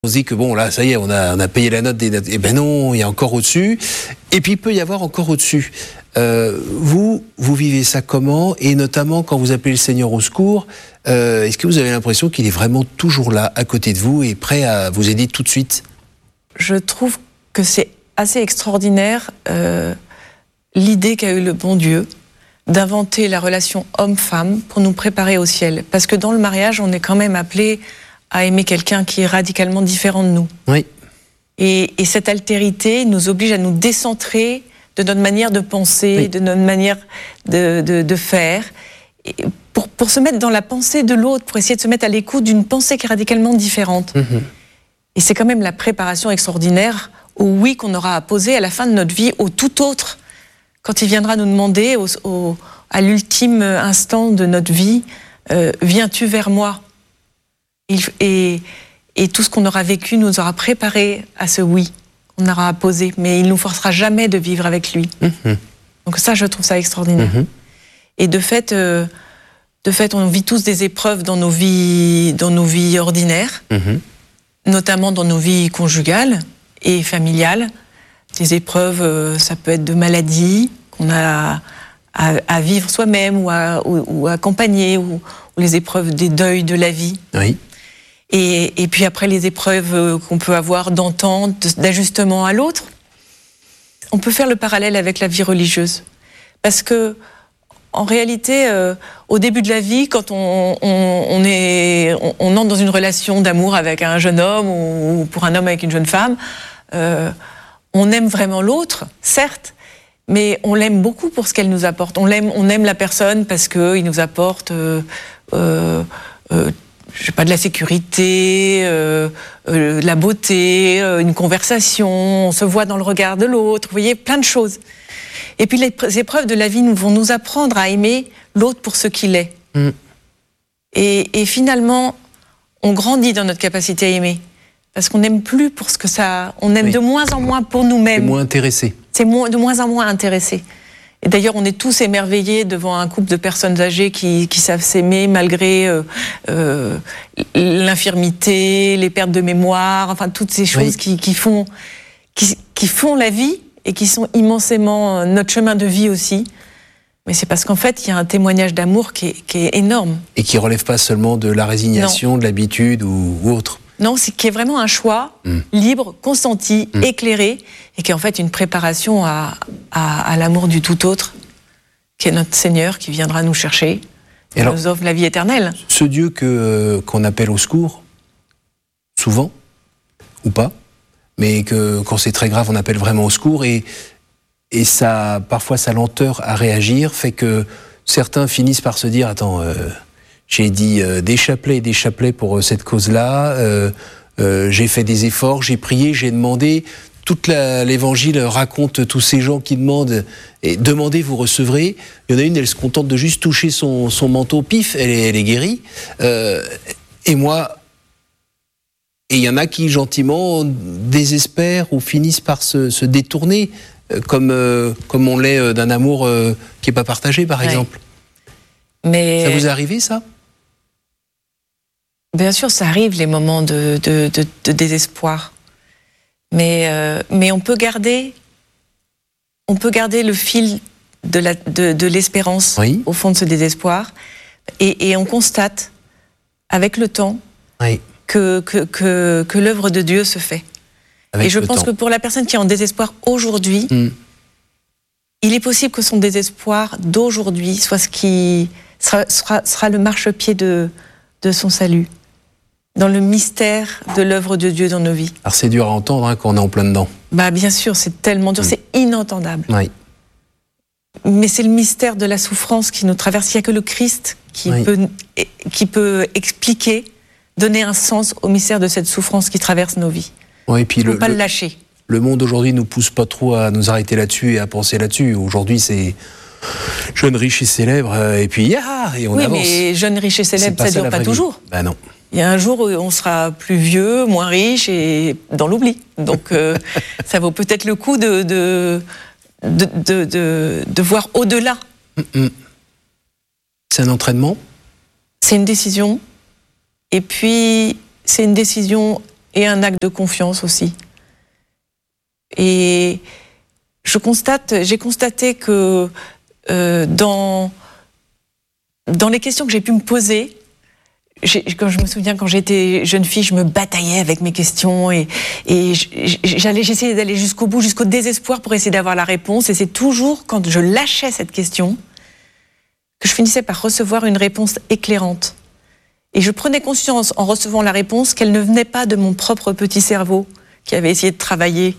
On se dit que bon, là, ça y est, on a payé la note des notes. Eh ben non, il y a encore au-dessus. Et puis, il peut y avoir encore au-dessus. Vous vivez ça comment? Et notamment, quand vous appelez le Seigneur au secours, est-ce que vous avez l'impression qu'il est vraiment toujours là, à côté de vous, et prêt à vous aider tout de suite? Je trouve que c'est assez extraordinaire l'idée qu'a eu le bon Dieu d'inventer la relation homme-femme pour nous préparer au ciel. Parce que dans le mariage, on est quand même appelé à aimer quelqu'un qui est radicalement différent de nous. Oui. Et cette altérité nous oblige à nous décentrer de notre manière de penser, oui, de notre manière de faire, et pour se mettre dans la pensée de l'autre, pour essayer de se mettre à l'écoute d'une pensée qui est radicalement différente. Mmh. Et c'est quand même la préparation extraordinaire au oui qu'on aura à poser à la fin de notre vie, au tout autre, quand il viendra nous demander à l'ultime instant de notre vie, viens-tu vers moi? Et tout ce qu'on aura vécu nous aura préparé à ce oui qu'on aura à poser, mais il ne nous forcera jamais de vivre avec lui. Mmh. Donc ça, je trouve ça extraordinaire. Mmh. Et de fait, on vit tous des épreuves dans nos vies ordinaires, mmh, notamment dans nos vies conjugales et familiales. Des épreuves, ça peut être de maladies qu'on a à vivre soi-même ou à accompagner, ou les épreuves des deuils de la vie. Oui. Et puis après, les épreuves qu'on peut avoir d'entente, d'ajustement à l'autre. On peut faire le parallèle avec la vie religieuse. Parce que, en réalité, au début de la vie, quand on entre dans une relation d'amour avec un jeune homme ou pour un homme avec une jeune femme, on aime vraiment l'autre, certes, mais on l'aime beaucoup pour ce qu'elle nous apporte. On aime la personne parce qu'il nous apporte je sais pas, de la sécurité, de la beauté, une conversation, on se voit dans le regard de l'autre, vous voyez, plein de choses. Et puis les épreuves de la vie vont nous apprendre à aimer l'autre pour ce qu'il est. Mm. Et finalement, on grandit dans notre capacité à aimer. Parce qu'on n'aime plus pour ce que ça... On aime, oui, de moins en moins pour nous-mêmes. C'est moins intéressé. C'est de moins en moins intéressé. Et d'ailleurs, on est tous émerveillés devant un couple de personnes âgées qui savent s'aimer malgré l'infirmité, les pertes de mémoire, enfin toutes ces choses, oui, qui font la vie et qui sont immensément notre chemin de vie aussi. Mais c'est parce qu'en fait, il y a un témoignage d'amour qui est énorme. Et qui ne relève pas seulement de la résignation, de l'habitude ou autre. Non, c'est qu'il y a vraiment un choix libre, consenti, éclairé, et qui est en fait une préparation à l'amour du tout autre, qui est notre Seigneur, qui viendra nous chercher, qui nous offre la vie éternelle. Ce Dieu qu'on appelle au secours, souvent, ou pas, mais que quand c'est très grave, on appelle vraiment au secours, et ça, parfois sa lenteur à réagir fait que certains finissent par se dire, attends... J'ai dit des chapelets pour cette cause-là. J'ai fait des efforts, j'ai prié, j'ai demandé. Toute l'évangile raconte tous ces gens qui demandent. Et demandez, vous recevrez. Il y en a une, elle se contente de juste toucher son manteau, pif, elle est guérie. Et moi... Et il y en a qui, gentiment, désespèrent ou finissent par se détourner, comme on l'est d'un amour qui n'est pas partagé, par exemple. Mais... Ça vous est arrivé, ça ? Bien sûr, ça arrive, les moments de désespoir. Mais on peut garder le fil de l'espérance, oui, au fond de ce désespoir. Et on constate, avec le temps, oui, que l'œuvre de Dieu se fait. Avec et je pense que pour la personne qui est en désespoir aujourd'hui, il est possible que son désespoir d'aujourd'hui soit ce qui sera le marchepied de son salut, dans le mystère de l'œuvre de Dieu dans nos vies. Alors c'est dur à entendre quand on est en plein dedans. Bah bien sûr, c'est tellement dur, c'est inentendable. Oui. Mais c'est le mystère de la souffrance qui nous traverse. Il n'y a que le Christ qui peut expliquer, donner un sens au mystère de cette souffrance qui traverse nos vies. Oui, et puis il ne faut pas le lâcher. Le monde aujourd'hui ne nous pousse pas trop à nous arrêter là-dessus et à penser là-dessus. Aujourd'hui, c'est jeune, riche et célèbre, et puis et on avance. Oui, mais jeune, riche et célèbre, ça ne dure pas toujours. Ben non. Il y a un jour où on sera plus vieux, moins riche et dans l'oubli. Donc ça vaut peut-être le coup de voir au-delà. C'est un entraînement ? C'est une décision. Et puis, c'est une décision et un acte de confiance aussi. Et j'ai constaté que dans les questions que j'ai pu me poser, quand je me souviens, quand j'étais jeune fille, je me bataillais avec mes questions et j'essayais d'aller jusqu'au bout, jusqu'au désespoir pour essayer d'avoir la réponse. Et c'est toujours quand je lâchais cette question que je finissais par recevoir une réponse éclairante. Et je prenais conscience, en recevant la réponse, qu'elle ne venait pas de mon propre petit cerveau qui avait essayé de travailler.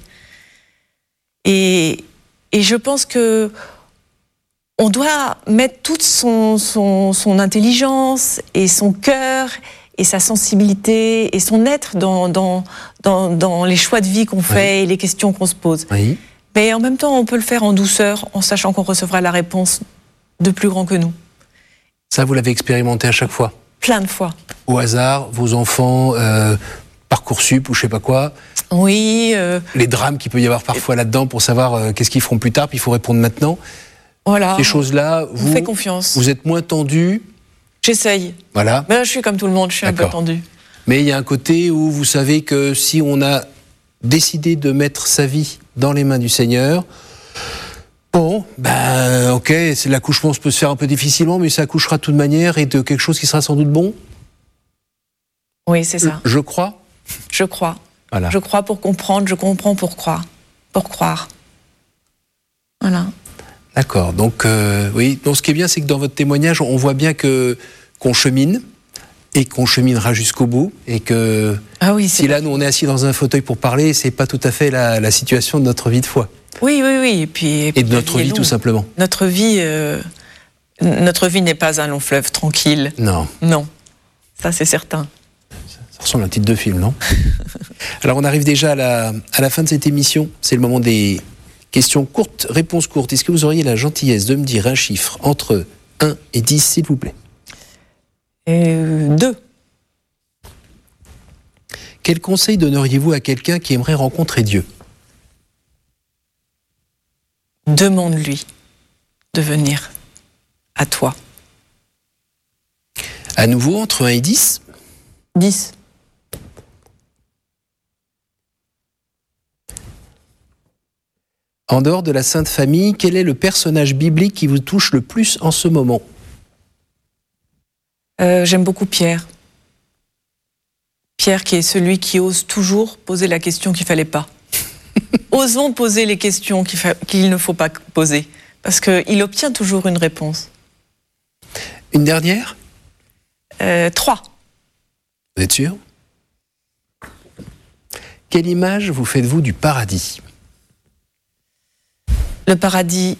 Et je pense que on doit mettre toute son intelligence et son cœur et sa sensibilité et son être dans les choix de vie qu'on fait et les questions qu'on se pose. Oui. Mais en même temps, on peut le faire en douceur, en sachant qu'on recevra la réponse de plus grand que nous. Ça, vous l'avez expérimenté à chaque fois? Plein de fois. Au hasard, vos enfants, Parcoursup ou je sais pas quoi? Oui. Les drames qu'il peut y avoir parfois là-dedans pour savoir qu'est-ce qu'ils feront plus tard, puis il faut répondre maintenant. Voilà. Ces choses-là, vous faites confiance. Vous êtes moins tendu. J'essaye. Voilà. Mais là, je suis comme tout le monde, je suis un peu tendu. Mais il y a un côté où vous savez que si on a décidé de mettre sa vie dans les mains du Seigneur, bon, ok, l'accouchement peut se faire un peu difficilement, mais ça accouchera de toute manière et de quelque chose qui sera sans doute bon. Oui, c'est ça. Je crois. Je crois. Voilà. Je crois pour comprendre, je comprends pour croire. Pour croire. Voilà. D'accord. Donc, oui. Donc, ce qui est bien, c'est que dans votre témoignage, on voit bien qu'on chemine et qu'on cheminera jusqu'au bout. Et que si là, nous, on est assis dans un fauteuil pour parler, c'est pas tout à fait la situation de notre vie de foi. Oui. Et puis de notre vie, tout simplement. Notre vie n'est pas un long fleuve tranquille. Non. Non. Ça, c'est certain. Ça ressemble à un titre de film, non? Alors, on arrive déjà à la fin de cette émission. C'est le moment des questions courtes, réponses courtes. Est-ce que vous auriez la gentillesse de me dire un chiffre entre 1 et 10, s'il vous plaît? 2. Quel conseil donneriez-vous à quelqu'un qui aimerait rencontrer Dieu? Demande-lui de venir à toi. À nouveau, entre 1 et 10? 10. En dehors de la Sainte Famille, quel est le personnage biblique qui vous touche le plus en ce moment? J'aime beaucoup Pierre. Pierre qui est celui qui ose toujours poser la question qu'il ne fallait pas. Osons poser les questions qu'il ne faut pas poser, parce qu'il obtient toujours une réponse. Une dernière? 3. Vous êtes sûr? Quelle image vous faites-vous du paradis? Le paradis,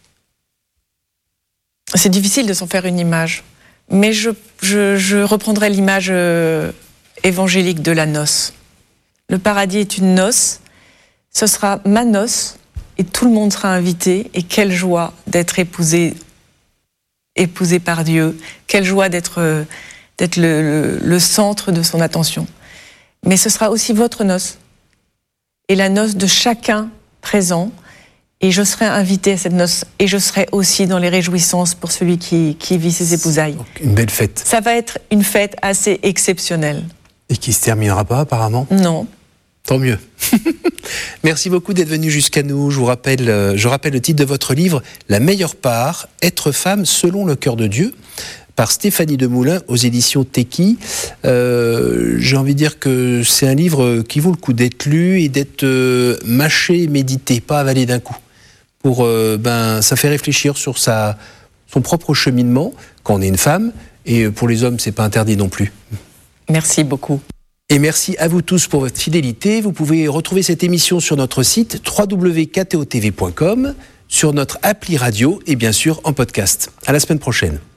c'est difficile de s'en faire une image, mais je reprendrai l'image évangélique de la noce. Le paradis est une noce, ce sera ma noce, et tout le monde sera invité, et quelle joie d'être épousé par Dieu, quelle joie d'être le centre de son attention. Mais ce sera aussi votre noce, et la noce de chacun présent, et je serai invité à cette noce, et je serai aussi dans les réjouissances pour celui qui vit ses épousailles. Donc, une belle fête. Ça va être une fête assez exceptionnelle. Et qui ne se terminera pas, apparemment? Non. Tant mieux. Merci beaucoup d'être venu jusqu'à nous. Je rappelle le titre de votre livre, La meilleure part, être femme selon le cœur de Dieu, par Stéphanie Demoulin aux éditions Teki. J'ai envie de dire que c'est un livre qui vaut le coup d'être lu et d'être mâché et médité, pas avalé d'un coup. Ça fait réfléchir sur son propre cheminement quand on est une femme, et pour les hommes, c'est pas interdit non plus. Merci beaucoup. Et merci à vous tous pour votre fidélité. Vous pouvez retrouver cette émission sur notre site www.ktotv.com, sur notre appli radio et bien sûr en podcast. À la semaine prochaine.